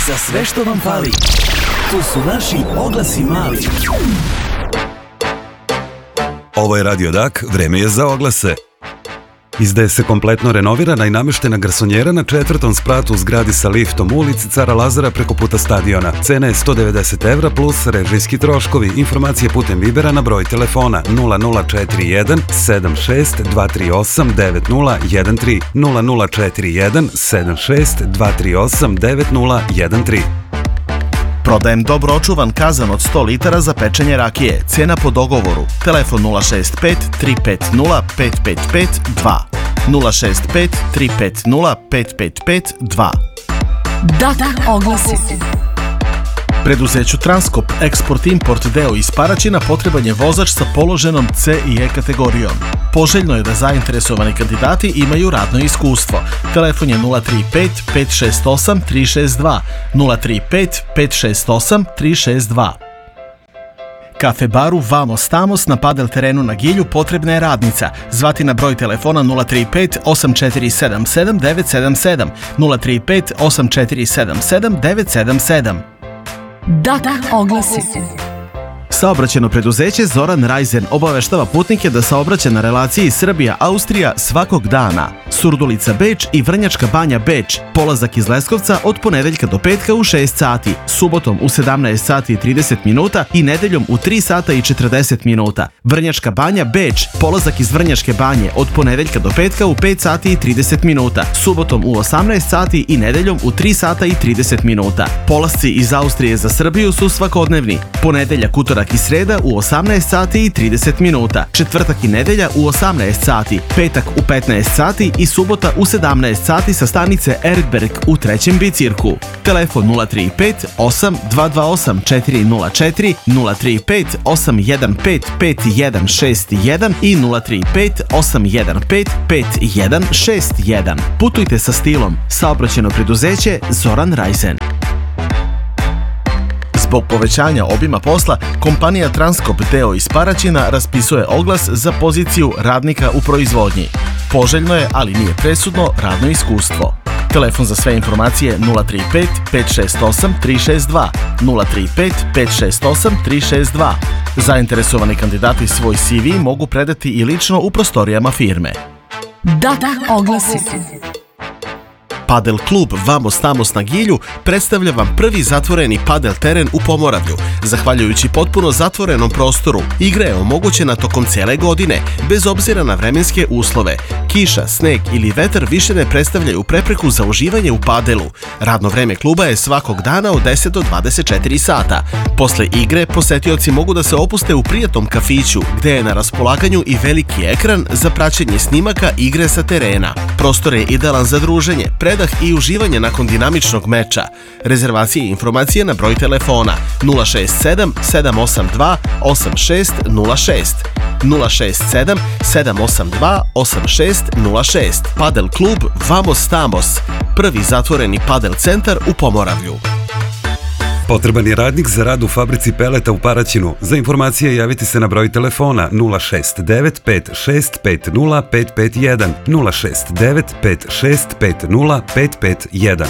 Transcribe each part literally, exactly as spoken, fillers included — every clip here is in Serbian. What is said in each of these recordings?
Za sve što vam fali, tu su naši oglasi mali. Ovo je Radio Dak, vreme je za oglase. Izdaje se kompletno renovirana i nameštena garsonjera na četvrtom spratu u zgradi sa liftom u ulici Cara Lazara preko puta stadiona. Cena je sto devedeset evra plus režijski troškovi. Informacije putem Vibera na broj telefona nula nula četiri jedan sedam šest dva tri osam devet nula jedan tri nula nula četiri jedan sedam šest dva tri osam devet nula jedan tri. Prodajem dobro očuvan kazan od sto litara za pečenje rakije. Cena po dogovoru. Telefon nula šest pet tri pet nula pet pet pet dva nula šest pet tri pet nula pet pet pet dva. Dak oglasi. Preduzeću Transkop Eksport-Import deo iz Paraćina potreban je vozač sa položenom C i E kategorijom. Poželjno je da zainteresovani kandidati imaju radno iskustvo. Telefon je nula tri pet pet šest osam tri šest dva nula tri pet pet šest osam tri šest dva. Kafe baru Vamos Tamos na padel terenu na Gilju potrebna je radnica. Zvati na broj telefona nula tri pet osam četiri sedam sedam devet sedam sedam nula tri pet osam četiri sedam sedam devet sedam sedam. Dak oglasi. Saobraćajno preduzeće Zoran Rajzen obaveštava putnike da saobraća na relaciji Srbija-Austrija svakog dana. Surdulica Beč i Vrnjačka Banja Beč, polazak iz Leskovca od ponedeljka do petka u šest sati, subotom u sedamnaest sati i trideset minuta i nedeljom u tri sata i četrdeset minuta. Vrnjačka Banja Beč, polazak iz Vrnjačke Banje od ponedeljka do petka u pet sati i trideset minuta, subotom u osamnaest sati i nedeljom u tri sata i trideset minuta. Polasci iz Austrije za Srbiju su svakodnevni. Ponedeljak, utorak i sreda u osamnaest sati i trideset minuta, četvrtak i nedelja u osamnaest sati, petak u petnaest sati i subota u sedamnaest sati sa stanice Erikberg u trećem bicirku. Telefon nula tri pet osam dva dva osam četiri nula četiri nula tri pet osam jedan pet pet jedan šest jedan i nula tri pet osam jedan pet pet jedan šest jedan. Putujte sa stilom. Saobraćajno preduzeće Zoran Rajzen. Zbog povećanja obima posla, kompanija Transkop deo iz Paraćina raspisuje oglas za poziciju radnika u proizvodnji. Poželjno je, ali nije presudno, radno iskustvo. Telefon za sve informacije nula tri pet pet šest osam tri šest dva nula tri pet pet šest osam tri šest dva. Zainteresovani kandidati svoj C V mogu predati i lično u prostorijama firme. Dak oglasi. Padel klub Vamos Tamos na Gilju predstavlja vam prvi zatvoreni padel teren u Pomoravlju. Zahvaljujući potpuno zatvorenom prostoru, igra je omogućena tokom cijele godine, bez obzira na vremenske uslove. Kiša, sneg ili vetar više ne predstavljaju prepreku za uživanje u padelu. Radno vreme kluba je svakog dana od deset do dvadeset četiri sata. Posle igre, posetioci mogu da se opuste u prijatnom kafiću, gde je na raspolaganju i veliki ekran za praćenje snimaka igre sa terena. Prostor je idealan za druženje, predah i uživanje nakon dinamičnog meča. Rezervacije i informacije na broj telefona nula šest sedam sedam osam dva osam šest nula šest nula šest sedam sedam osam dva osam šest nula šest. Padel klub Vamos Tamos, prvi zatvoreni padel centar u Pomoravlju. Potreban je radnik za rad u fabrici peleta u Paraćinu. Za informacije javiti se na broj telefona nula šest devet pet šest pet nula pet pet jedan nula šest devet pet šest pet nula pet pet jedan.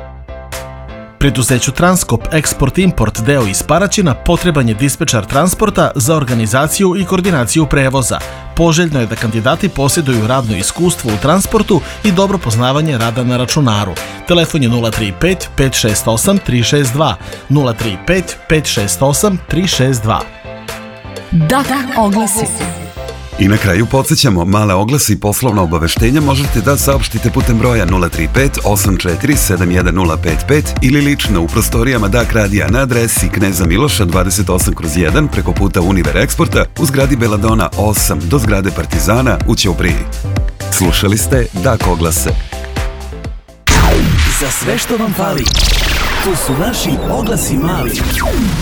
Preduzeću Transkop Eksport-Import deo iz Paraćina potreban je dispečar transporta za organizaciju i koordinaciju prevoza. Poželjno je da kandidati posjeduju radno iskustvo u transportu i dobro poznavanje rada na računaru. Telefon je nula tri pet pet šest osam tri šest dva nula tri pet pet šest osam tri šest dva. Dak oglasi. I na kraju podsjećamo, male oglase i poslovna obaveštenja možete da saopštite putem broja nula tri pet osam četiri sedam jedan nula pet pet ili lično u prostorijama Dak radija na adresi Kneza Miloša dvadeset osam kroz jedan preko puta Univer Eksporta u zgradi Beladona osam do zgrade Partizana u Ćupriji. Slušali ste Dak oglase. Za sve što vam fali, tu su naši oglasi mali.